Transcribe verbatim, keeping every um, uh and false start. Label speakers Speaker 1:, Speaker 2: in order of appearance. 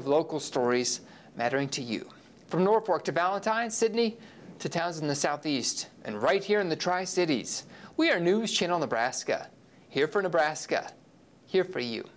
Speaker 1: of local stories mattering to you. From Norfolk to Valentine, Sydney to towns in the southeast, and right here in the Tri-Cities, we are News Channel Nebraska. Here for Nebraska. Here for you.